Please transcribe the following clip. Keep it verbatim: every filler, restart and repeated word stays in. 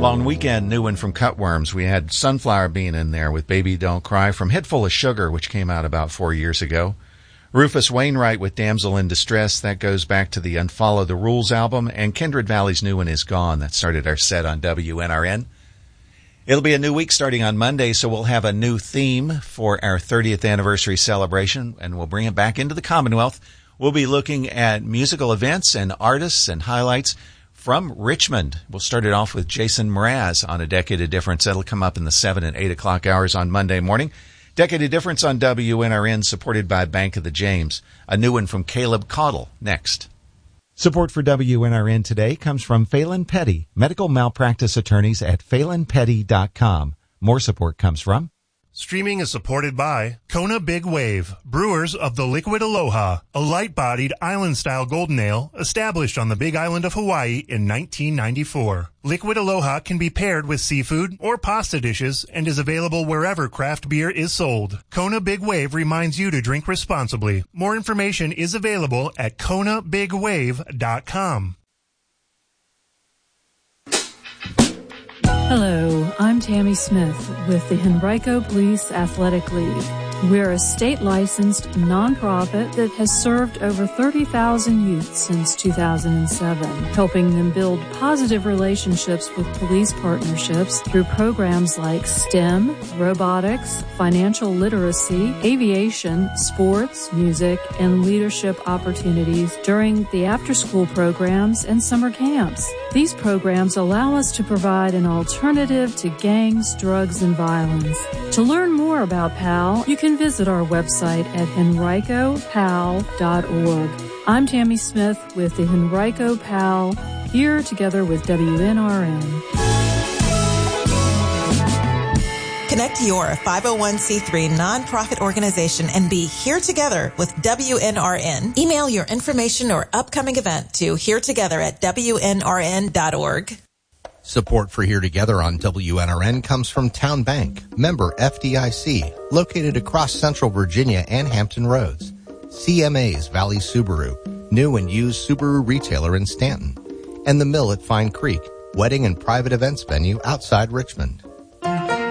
Long Weekend, new one from Cutworms. We had Sunflower Bean in there with Baby Don't Cry from Head Full of Sugar, which came out about four years ago. Rufus Wainwright with Damsel in Distress. That goes back to the Unfollow the Rules album. And Kindred Valley's new one is Gone. That started our set on W N R N. It'll be a new week starting on Monday, so we'll have a new theme for our thirtieth anniversary celebration, and we'll bring it back into the Commonwealth. We'll be looking at musical events and artists and highlights from Richmond. We'll start it off with Jason Mraz on A Decade of Difference. That'll come up in the seven and eight o'clock hours on Monday morning. Decade of Difference on W N R N, supported by Bank of the James. A new one from Caleb Caudle next. Support for W N R N today comes from Phelan Petty, medical malpractice attorneys at phelan petty dot com. More support comes from... Streaming is supported by Kona Big Wave, brewers of the Liquid Aloha, a light-bodied island-style golden ale established on the Big Island of Hawaii in nineteen ninety-four. Liquid Aloha can be paired with seafood or pasta dishes and is available wherever craft beer is sold. Kona Big Wave reminds you to drink responsibly. More information is available at kona big wave dot com. Hello, I'm Tammy Smith with the Henrico Police Athletic League. We're a state-licensed nonprofit that has served over thirty thousand youth since two thousand seven, helping them build positive relationships with police partnerships through programs like STEM, robotics, financial literacy, aviation, sports, music, and leadership opportunities during the after-school programs and summer camps. These programs allow us to provide an alternative to gangs, drugs, and violence. To learn more about PAL, you can visit our website at henrico pal dot org. I'm Tammy Smith with the Henrico PAL, here together with W N R N. Connect your five oh one c three nonprofit organization and be here together with W N R N. Email your information or upcoming event to here together at w n r n dot org. Support for Here Together on W N R N comes from Town Bank, member F D I C, located across Central Virginia and Hampton Roads. C M A's Valley Subaru, new and used Subaru retailer in Stanton. And The Mill at Fine Creek, wedding and private events venue outside Richmond.